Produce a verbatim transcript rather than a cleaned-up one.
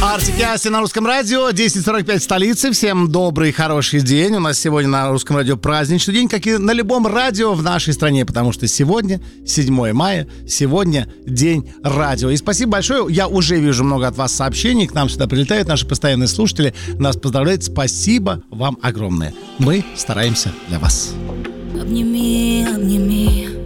Артик и Асти на Русском радио, десять сорок пять в столице. Всем добрый, хороший день. У нас сегодня на Русском радио праздничный день, как и на любом радио в нашей стране, потому что сегодня седьмое мая, сегодня день радио. И спасибо большое. Я уже вижу много от вас сообщений. К нам сюда прилетают наши постоянные слушатели. Нас поздравляют. Спасибо вам огромное. Мы стараемся для вас. Обними, обними